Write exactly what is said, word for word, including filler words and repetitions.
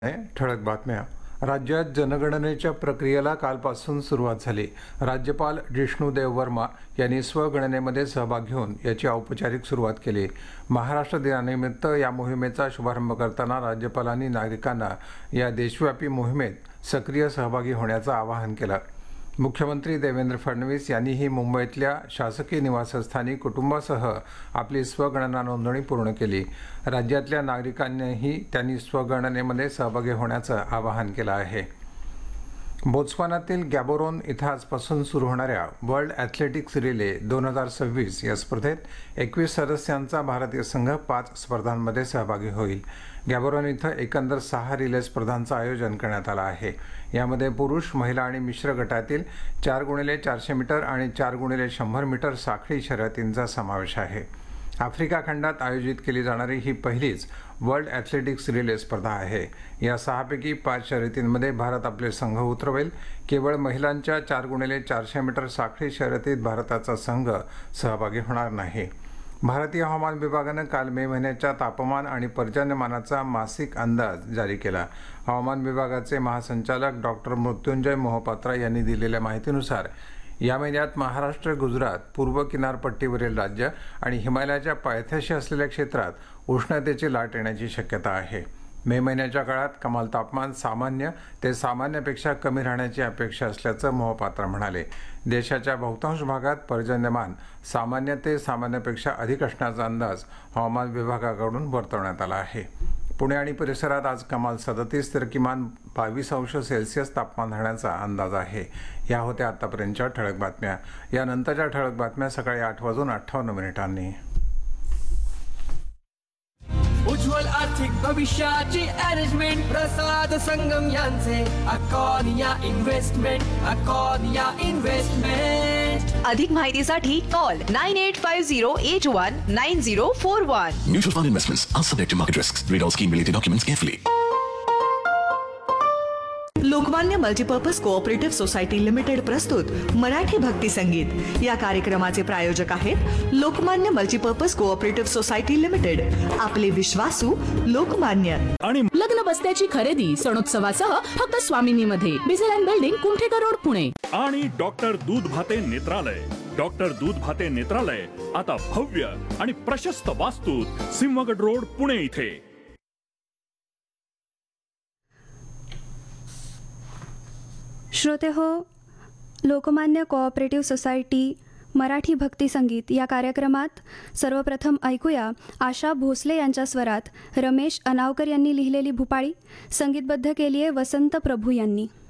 ठळक बातम्या. राज्यात जनगणनेच्या प्रक्रियेला कालपासून सुरुवात झाली. राज्यपाल जिष्णुदेव वर्मा यांनी स्वगणनेमध्ये सहभाग घेऊन याची औपचारिक सुरुवात केली. महाराष्ट्र दिनानिमित्त या मोहिमेचा शुभारंभ करताना राज्यपालांनी नागरिकांना या देशव्यापी मोहिमेत सक्रिय सहभागी होण्याचं आवाहन केलं. मुख्यमंत्री देवेंद्र फडणवीस यांनीही मुंबईतल्या शासकीय निवासस्थानी कुटुंबासह आपली स्वगणना नोंदणी पूर्ण केली. राज्यातल्या नागरिकांनीही त्यांनी स्वगणनेमध्ये सहभागी होण्याचं आवाहन केलं आहे. बोत्स्वानातील गॅबोरोन इथं आजपासून सुरू होणाऱ्या वर्ल्ड ॲथलेटिक्स रिले दोन हजार सव्वीस या स्पर्धेत एकवीस सदस्यांचा भारतीय संघ पाच स्पर्धांमध्ये सहभागी होईल. गॅबोरोन इथं एकंदर सहा रिले स्पर्धांचं आयोजन करण्यात आलं आहे. यामध्ये पुरुष, महिला आणि मिश्र गटातील चार गुणिले चारशे मीटर आणि चार गुणिले शंभर मीटर साखळी शर्यतींचा समावेश आहे. आफ्रिका खंडात आयोजित केली जाणारी ही पहिलीच वर्ल्ड ॲथलेटिक्स रिले स्पर्धा आहे. या सहापैकी पाच शर्यतींमध्ये भारत आपले संघ उतरवेल. केवळ महिलांच्या चार गुणिले चारशे मीटर साखळी शर्यतीत भारताचा संघ सहभागी होणार नाही. भारतीय हवामान विभागानं काल मे महिन्याच्या तापमान आणि पर्जन्यमानाचा मासिक अंदाज जारी केला. हवामान विभागाचे महासंचालक डॉक्टर मृत्युंजय मोहपात्रा यांनी दिलेल्या माहितीनुसार या महिन्यात महाराष्ट्र, गुजरात, पूर्व किनारपट्टीवरील राज्य आणि हिमालयाच्या पायथ्याशी असलेल्या क्षेत्रात उष्णतेची लाट येण्याची शक्यता आहे. मे महिन्याच्या काळात कमाल तापमान सामान्य ते सामान्यपेक्षा कमी राहण्याची अपेक्षा असल्याचं मोहपात्रा म्हणाले. देशाच्या बहुतांश भागात पर्जन्यमान सामान्य ते सामान्यपेक्षा अधिक असण्याचा अंदाज हवामान विभागाकडून वर्तवण्यात आला आहे. पुणे आणि परिसरात आज कमाल सदतीस तर किमान बावीस अंश सेल्सिअस तापमान राहण्याचा अंदाज आहे. या होत्या आतापर्यंतच्या ठळक बातम्या. यानंतरच्या ठळक बातम्या सकाळी आठ वाजून अठ्ठावन्न मिनिटांनी. उज्ज्वल आर्थिक भविष्याची अरेंजमेंट प्रसाद संगम यांचे अकॉनिया इन्व्हेस्टमेंट अकॉनिया इन्व्हेस्टमेंट. अधिक माहितीसाठी call nine eight five zero eight one nine zero four one. Mutual fund investments are subject to market risks. Read all scheme related documents carefully. Lokmanya multipurpose cooperative society limited प्रस्तुत मराठी भक्ती संगीत या कार्यक्रमाचे प्रायोजक आहेत Lokmanya multipurpose cooperative society limited. आपले विश्वासू लोकमान्य. आणि लग्न बस्त्याची खरेदी सणोत्सवासह फक्त स्वामिनीमध्ये, बिझेल बिल्डिंग, कुमठेकर रोड, पुणे. आणि डॉक्टर दूध भाते नेत्रालय. डॉक्टर दूध भाते नेत्रालय आता भव्य आणि प्रशस्त वास्तूत सिंहगड रोड, पुणे इथे. श्रोते हो, लोकमान्य कोऑपरेटिव्ह सोसायटी मराठी भक्ती संगीत या कार्यक्रमात सर्वप्रथम ऐकूया आशा भोसले यांच्या स्वरात रमेश अनावकर यांनी लिहिलेली भूपाळी. संगीतबद्ध केली आहे वसंत प्रभू यांनी.